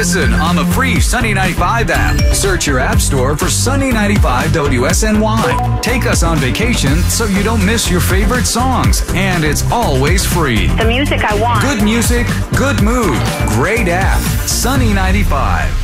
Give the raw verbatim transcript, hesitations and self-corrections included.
Listen on the free Sunny ninety-five app. Search your app store for Sunny ninety-five W S N Y. Take us on vacation so you don't miss your favorite songs. And it's always free. The music I want. Good music, good mood, great app. Sunny ninety-five.